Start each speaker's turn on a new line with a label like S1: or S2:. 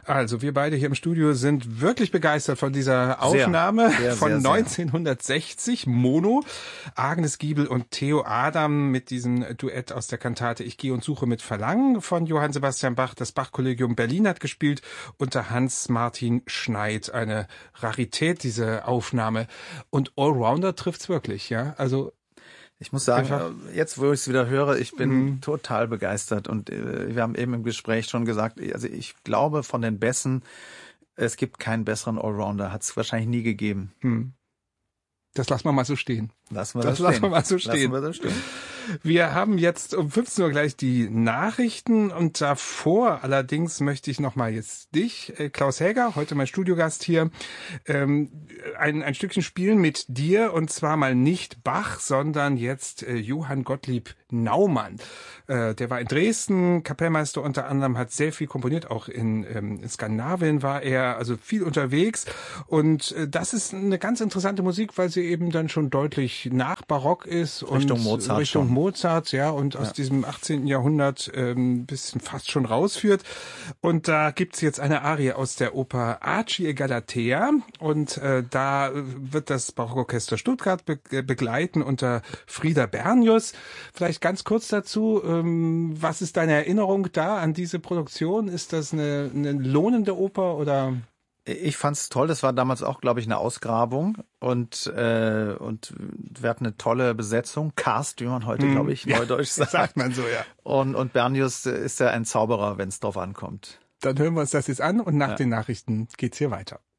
S1: Also wir beide hier im Studio sind wirklich begeistert von dieser Aufnahme von 1960, Mono. Agnes Giebel und Theo Adam mit diesem Duett aus der Kantate Ich gehe und suche mit Verlangen von Johann Sebastian Bach. Das Bach-Kollegium Berlin hat gespielt unter Hans-Martin Schneid. Eine Rarität, diese Aufnahme. Und Allrounder trifft's wirklich, ja? Also
S2: ich muss sagen, jetzt wo ich es wieder höre, ich bin total begeistert und wir haben eben im Gespräch schon gesagt, also ich glaube von den Bässen, es gibt keinen besseren Allrounder, hat es wahrscheinlich nie gegeben.
S1: Das lassen wir mal so stehen.
S2: Lassen wir mal so stehen.
S1: Wir haben jetzt um 15 Uhr gleich die Nachrichten und davor allerdings möchte ich nochmal jetzt dich, Klaus Häger, heute mein Studiogast hier, ein Stückchen spielen mit dir und zwar mal nicht Bach, sondern jetzt Johann Gottlieb Naumann. Der war in Dresden, Kapellmeister unter anderem, hat sehr viel komponiert, auch in Skandinavien war er, also viel unterwegs und das ist eine ganz interessante Musik, weil sie eben dann schon deutlich nach Barock ist und Richtung Mozart, ja, und aus diesem 18. Jahrhundert bisschen fast schon rausführt. Und da gibt's jetzt eine Arie aus der Oper Arci e Galatea und da wird das Barockorchester Stuttgart begleiten unter Frieder Bernius. Vielleicht ganz kurz dazu, was ist deine Erinnerung da an diese Produktion? Ist das eine lohnende Oper oder?
S2: Ich fand's toll, das war damals auch, glaube ich, eine Ausgrabung und wir hatten eine tolle Besetzung, Cast, wie man heute, glaube ich, neudeutsch sagt
S1: man so, ja.
S2: Und Bernius ist ja ein Zauberer, wenn es drauf ankommt.
S1: Dann hören wir uns das jetzt an und nach den Nachrichten geht's hier weiter.